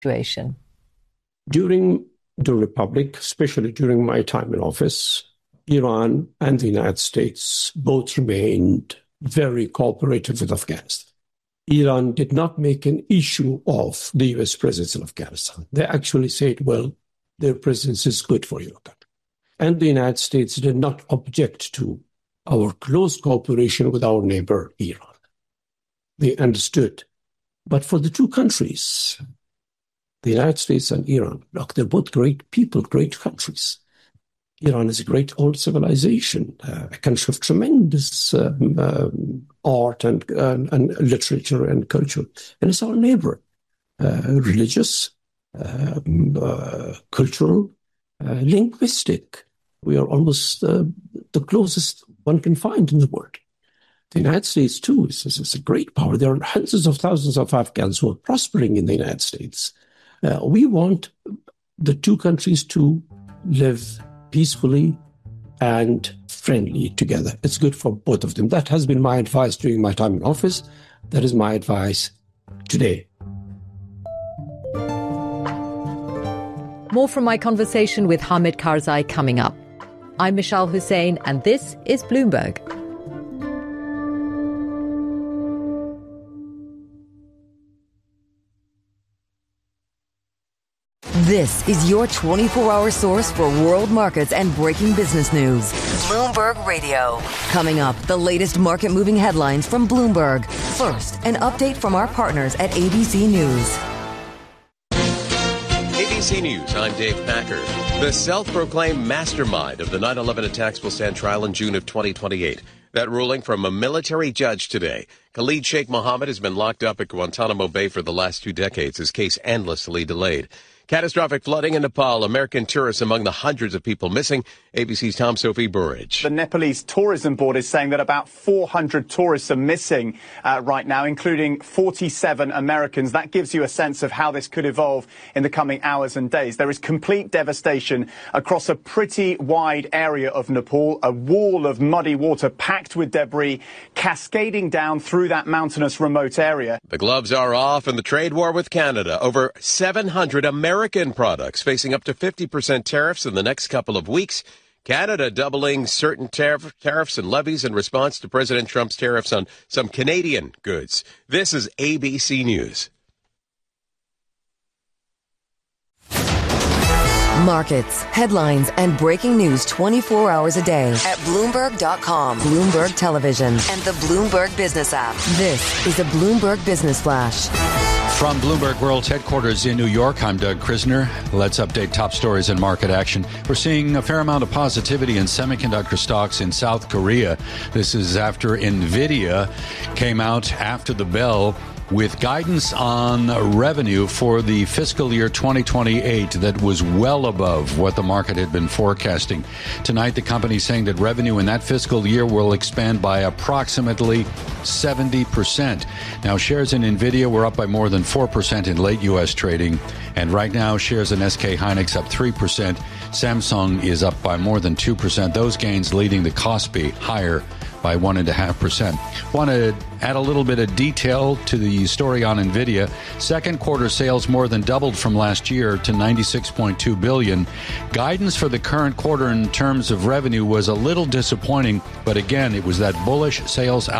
situation? During the Republic, especially during my time in office, Iran and the United States both remained very cooperative with Afghanistan. Iran did not make an issue of the U.S. presence in Afghanistan. They actually said, well, their presence is good for your country. And the United States did not object to our close cooperation with our neighbor, Iran. They understood. But for the two countries, the United States and Iran, look, they're both great people, great countries. Iran is a great old civilization, a country of tremendous art and literature and culture. And it's our neighbor, religious, cultural, linguistic. We are almost the closest one can find in the world. The United States, too, is a great power. There are hundreds of thousands of Afghans who are prospering in the United States. We want the two countries to live peacefully and friendly together. It's good for both of them. That has been my advice during my time in office. That is my advice today. More from my conversation with Hamid Karzai coming up. I'm Mishal Hussain, and this is Bloomberg. This is your 24-hour source for world markets and breaking business news. Bloomberg Radio. Coming up, the latest market-moving headlines from Bloomberg. First, an update from our partners at ABC News. ABC News, I'm Dave Packer. The self-proclaimed mastermind of the 9/11 attacks will stand trial in June of 2028. That ruling from a military judge today. Khalid Sheikh Mohammed has been locked up at Guantanamo Bay for the last 2 decades, his case endlessly delayed. Catastrophic flooding in Nepal, American tourists among the hundreds of people missing. ABC's Tom Sophie Burridge. The Nepalese Tourism Board is saying that about 400 tourists are missing right now, including 47 Americans. That gives you a sense of how this could evolve in the coming hours and days. There is complete devastation across a pretty wide area of Nepal, a wall of muddy water packed with debris cascading down through that mountainous remote area. The gloves are off in the trade war with Canada. Over 700 American products facing up to 50% tariffs in the next couple of weeks. Canada doubling certain tariffs and levies in response to President Trump's tariffs on some Canadian goods. This is ABC News. Markets, headlines, and breaking news 24 hours a day at Bloomberg.com, Bloomberg Television, and the Bloomberg Business app. This is a Bloomberg Business Flash. From Bloomberg World Headquarters in New York, I'm Doug Krisner. Let's update top stories and market action. We're seeing a fair amount of positivity in semiconductor stocks in South Korea. This is after NVIDIA came out after the bell with guidance on revenue for the fiscal year 2028 that was well above what the market had been forecasting. Tonight, the company is saying that revenue in that fiscal year will expand by approximately 70%. Now, shares in NVIDIA were up by more than 4% in late U.S. trading. And right now, shares in SK Hynix up 3%. Samsung is up by more than 2%. Those gains leading the Kospi higher by 1.5%. Want to add a little bit of detail to the story on NVIDIA. Second quarter sales more than doubled from last year to $96.2 billion. Guidance for the current quarter in terms of revenue was a little disappointing, but again, it was that bullish sales